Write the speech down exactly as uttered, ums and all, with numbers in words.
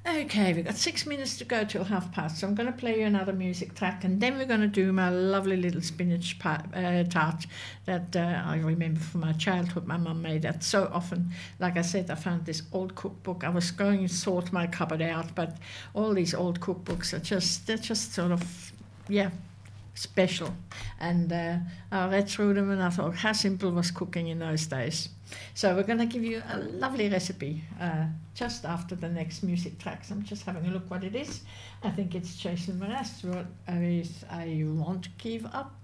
Okay, we've got six minutes to go till half past, so I'm going to play you another music track, and then we're going to do my lovely little spinach pa- uh, tart that uh, I remember from my childhood. My mum made that so often. Like I said, I found this old cookbook. I was going to sort my cupboard out, but all these old cookbooks are just, they're just sort of, yeah, special. And uh, I read through them and I thought, how simple was cooking in those days? So we're going to give you a lovely recipe uh, just after the next music tracks. I'm just having a look what it is. I think it's Jason Mraz with I Won't Give Up.